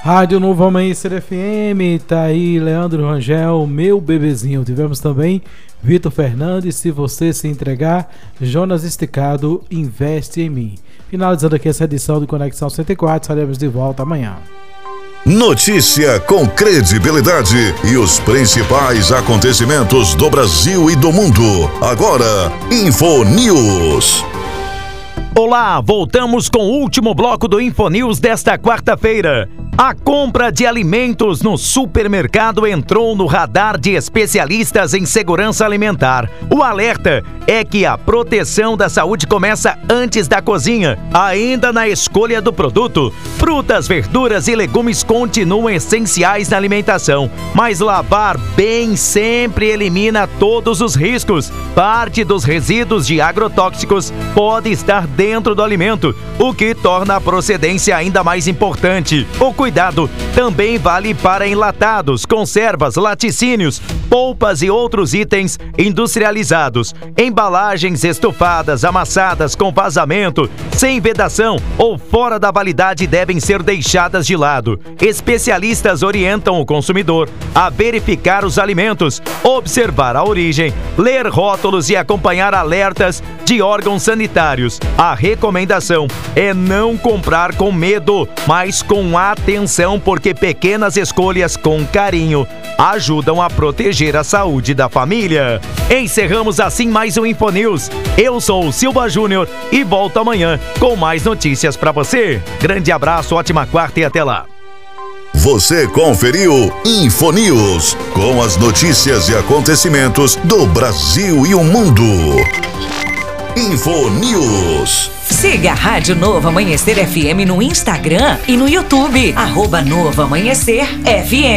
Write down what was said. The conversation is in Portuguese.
Rádio Novo Amanhecer FM, tá aí Leandro Rangel, meu bebezinho. Tivemos também Vitor Fernandes, Se Você Se Entregar, Jonas Esticado, Investe em Mim. Finalizando aqui essa edição do Conexão 104, estaremos de volta amanhã. Notícia com credibilidade e os principais acontecimentos do Brasil e do mundo. Agora, InfoNews. Olá, voltamos com o último bloco do InfoNews desta quarta-feira. A compra de alimentos no supermercado entrou no radar de especialistas em segurança alimentar. O alerta é que a proteção da saúde começa antes da cozinha. Ainda na escolha do produto, frutas, verduras e legumes continuam essenciais na alimentação, mas lavar bem sempre elimina todos os riscos. Parte dos resíduos de agrotóxicos pode estar dentro do alimento, o que torna a procedência ainda mais importante. O cuidado também vale para enlatados, conservas, laticínios, polpas e outros itens industrializados. Embalagens estufadas, amassadas, com vazamento, sem vedação ou fora da validade devem ser deixadas de lado. Especialistas orientam o consumidor a verificar os alimentos, observar a origem, ler rótulos e acompanhar alertas de órgãos sanitários. A recomendação é não comprar com medo, mas com atenção, porque pequenas escolhas com carinho ajudam a proteger a saúde da família. Encerramos assim mais um InfoNews. Eu sou o Silva Júnior e volto amanhã com mais notícias para você. Grande abraço, ótima quarta e até lá. Você conferiu InfoNews, com as notícias e acontecimentos do Brasil e o mundo. InfoNews. Siga a Rádio Novo Amanhecer FM no Instagram e no YouTube. @Novo Amanhecer FM.